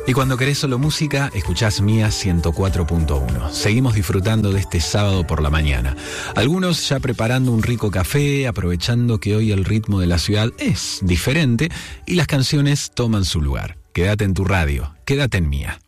Y cuando querés solo música, escuchás Mía 104.1. Seguimos disfrutando de este sábado por la mañana. Algunos ya preparando un rico café, aprovechando que hoy el ritmo de la ciudad es diferente y las canciones toman su lugar. Quédate en tu radio, quédate en Mía.